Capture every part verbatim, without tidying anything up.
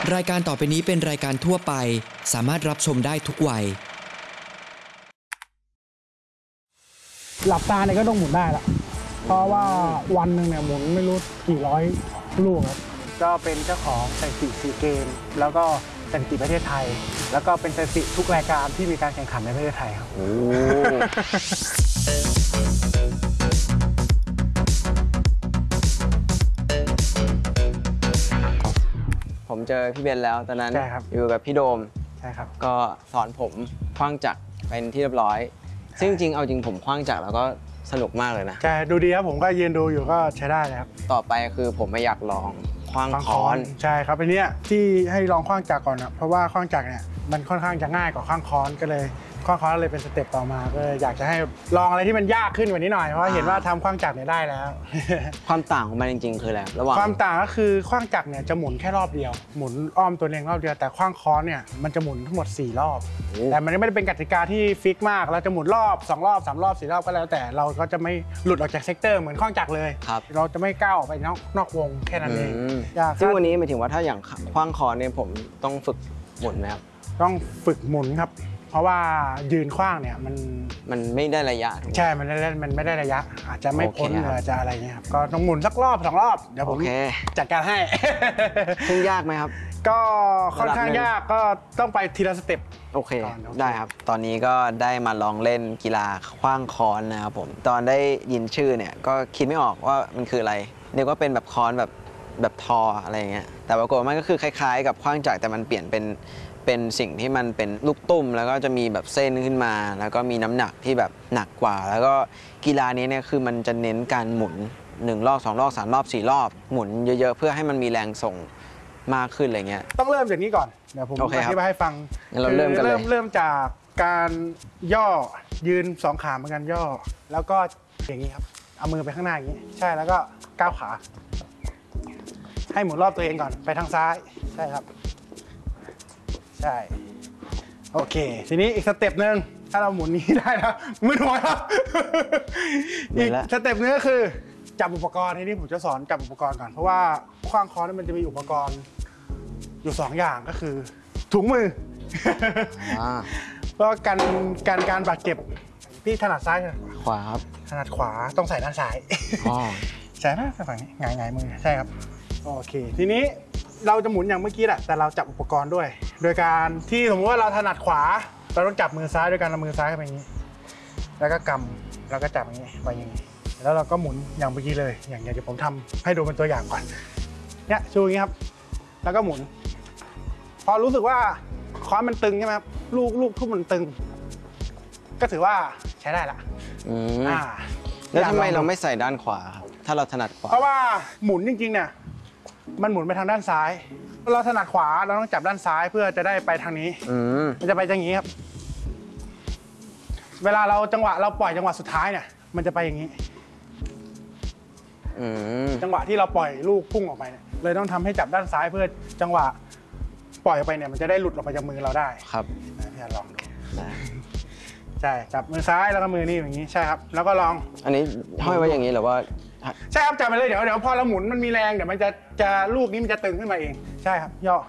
รายการต่อไปนี้เป็นรายการทั่วไปสามารถรับชมได้ทุกวัยหลับตาเนี่ยก็ต้องหมุนได้ละเพราะว่าวันหนึ่งเนี่ยหมุนไม่รู้กี่ร้อยลูกครับก็เป็นเจ้าของสถิติซีเกมแล้วก็สถิติประเทศไทยแล้วก็เป็นสถิติทุกรายการที่มีการแข่งขันในประเทศไทยครับโอ้ผมเจอพี่เบนแล้วตอนนั้นใช่ครับอยู่กับพี่โดมใช่ครับก็สอนผมขว้างจักรเป็นที่เรียบร้อยซึ่งจริงเอาจริงผมขว้างจักรแล้วก็สนุกมากเลยนะใช่ดูดีครับผมก็ยืนดูอยู่ก็ใช้ได้เลยครับต่อไปคือผมไม่อยากลองขว้างค้อนใช่ครับอันนี้ที่ให้ลองขว้างจักรก่อนนะเพราะว่าขว้างจักรเนี่ยมันค่อนข้างจะง่ายกว่าขว้างค้อนก็เลยขว้างค้อนเลยเป็นสเต็ปต่อมาก็อยากจะให้ลองอะไรที่มันยากขึ้นกว่านี้หน่อยเพราะเห็นว่าทำขว้างจักรเนี่ยได้แล้วความต่างของมันจริงๆคืออะไรระหว่างความต่างก็คือขว้างจักรเนี่ยจะหมุนแค่รอบเดียวหมุนอ้อมตัวเองรอบเดียวแต่ขว้างค้อนเนี่ยมันจะหมุนทั้งหมดสี่รอบแต่มันไม่ได้เป็นกติกาที่ฟิกมากเราจะหมุนรอบสองรอบสามรอบสี่รอบก็แล้วแต่เราก็จะไม่หลุดออกจากเซกเตอร์เหมือนขว้างจักรเลยเราจะไม่ก้าวออกไปนอกนอกวงแค่นั้นเองซึ่งวันนี้หมายถึงว่าถ้าอย่างขว้างค้อนเนี่ยผมต้องฝึกหมุนไหมครับต้องฝึกหมุนครับเพราะว่ายืนขว้างเนี่ยมันมันไม่ได้ระยะใช่มันไม่ได้มันไม่ได้ระยะอาจจะไม่พ้นหรืออาจจะอะไรเงี้ยครับก็ต้องหมุนสักรอบสองรอบเดี๋ยวผมจัดการให้ซึ่งยากไหมครับก็ค่อนข้างยากก็ต้องไปทีละสเต็ปโอเคได้ครับตอนนี้ก็ได้มาลองเล่นกีฬาขว้างค้อนนะครับผมตอนได้ยินชื่อเนี่ยก็คิดไม่ออกว่ามันคืออะไรนึกว่าเป็นแบบค้อนแบบแบบทออะไรเงี้ยแต่ปรากฏมันก็คือคล้ายๆกับขว้างจักรแต่มันเปลี่ยนเป็นเป็นสิ่งที่มันเป็นลูกตุ้มแล้วก็จะมีแบบเส้นขึ้นมาแล้วก็มีน้ำหนักที่แบบหนักกว่าแล้วก็กีฬานี้เนี่ยคือมันจะเน้นการหมุนหนึ่งรอบสองรอบสามรอบสี่รอบหมุนเยอะๆเพื่อให้มันมีแรงส่งมากขึ้นอะไรเงี้ยต้องเริ่มจากนี้ก่อนเดี๋ยวผมอธิบายให้ฟังเราเริ่มกันเลยเริ่มเริ่มจากการย่อยืนสองขาเหมือนกันย่อแล้วก็อย่างนี้ครับเอามือไปข้างหน้าอย่างนี้ใช่แล้วก็ก้าวขาให้หมุนรอบตัวเองก่อนไปทางซ้ายใช่ครับใช่โอเคทีนี้อีกสเต็ปหนึ่งถ้าเราหมุนนี้ได้แล้วมือหัวครับอีกสเต็ปนึงก็คือจับอุปกรณ์ทีนี้ผมจะสอนจับอุปกรณ์ก่อนเพราะว่าขว้างค้อนมันจะมีอุปกรณ์อยู่สองอย่างก็คือถุงมือเพราะการการการบาดเจ็บพี่ถนัดซ้ายขวาครับถนัดขวาต้องใส่ด้านซ้ายใช่ไหมฝั่งนี้หงายหงายมือใช่ครับโอเคทีนี้เราจะหมุนอย่างเมื่อกี้แหละแต่เราจับอุปกรณ์ด้วยโดยการที่สมมติว่าเราถนัดขวาเราต้องจับมือซ้ายโดยการเอามือซ้ายเข้าไปอย่างนี้แล้วก็กำแล้วก็จับอย่างนี้ไปอย่างนี้แล้วเราก็หมุนอย่างเมื่อกี้เลยอย่างเดี๋ยวผมทำให้ดูเป็นตัวอย่างก่อนเนี่ยชูอย่างนี้ครับแล้วก็หมุนพอรู้สึกว่าค้อนมันตึงใช่ไหมครับลูกลูกทุบมันตึงก็ถือว่าใช้ได้ละอ่าแล้วทำไมเราไม่ใส่ด้านขวาครับถ้าเราถนัดขวาเพราะว่าหมุนจริงๆเนี่ยมันหมุนไปทางด้านซ้ายเราถนัดขวาเราต้องจับด้านซ้ายเพื่อจะได้ไปทางนี้มันจะไปอย่างนี้ครับเวลาเราจังหวะเราปล่อยจังหวะสุดท้ายเนี่ยมันจะไปอย่างนี้จังหวะที่เราปล่อยลูกพุ่งออกไปเนี่ยเลยต้องทำให้จับด้านซ้ายเพื่อจังหวะปล่อยออกไปเนี่ยมันจะได้หลุดออกไปจากมือเราได้ครับพี่ลองดูใช่จับมือซ้ายแล้วก็มือนี่อย่างนี้ใช่ครับแล้วก็ลองอันนี้ห้อยไว้อย่างนี้หรือว่าใช่ครับจับไปเลยเดี๋ยวเดี๋ยวพอเราหมุนมันมีแรงเดี๋ยวมันจะจะลูกนี้มันจะตึงขึ้นมาเองใช่ครับย่อ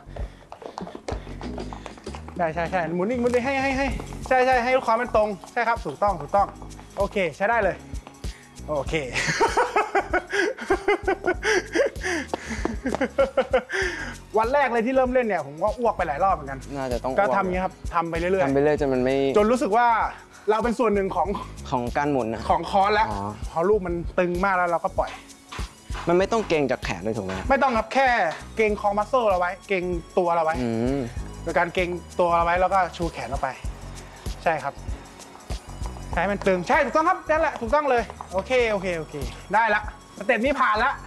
ได้ใช่ใช่หมุนอีกหมุนอีกให้ให้ให้ใช่ใช่ให้ลูกค้ามันตรงใช่ครับถูกต้องถูกต้องโอเคใช้ได้เลยโอเควันแรกเลยที่เริ่มเล่นเนี่ยผมก็อ้วกไปหลายรอบเหมือนกันน่าจะต้องก็ทำอย่างนี้ครับทำไปเรื่อยๆทำไปเรื่อยจนมันไม่จนรู้สึกว่าเราเป็นส่วนหนึ่งของของการหมุนของค้อนแล้วพอลูกมันตึงมากแล้วเราก็ปล่อยมันไม่ต้องเกรงจากแขนเลยถูกไหมไม่ต้องครับแค่เกรงคอมัสเซลเราไว้เกรงตัวเราไว้โดยการเกรงตัวเราไว้แล้วก็ชูแขนเราไปใช่ครับใช้มันตึงใช่ถูกต้องครับนั่นแหละถูกต้องเลยโอเคโอเคโอเคได้ละสเต็ปนี้ผ่านละ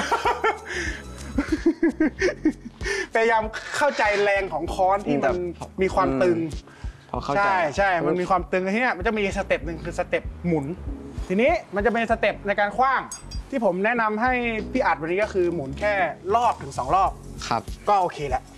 พยายามเข้าใจแรงของค้อนที่มันมีความตึงใช่ใช่มันมีความตึงที่นี่มันจะมีสเต็ปหนึ่งคือสเต็ปหมุนทีนี้มันจะเป็นสเต็ปในการขว้างที่ผมแนะนำให้พี่อัดวันนี้ก็คือหมุนแค่รอบถึงสองรอบครับก็โอเคแล้ว